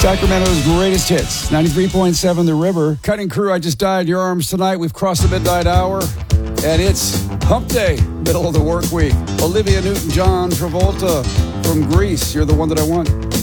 Sacramento's greatest hits, 93.7 The River. Cutting Crew, I Just Died in Your Arms Tonight. We've crossed the midnight hour, and it's hump day, middle of the work week. Olivia Newton-John Travolta from Greece, You're the One That I Want.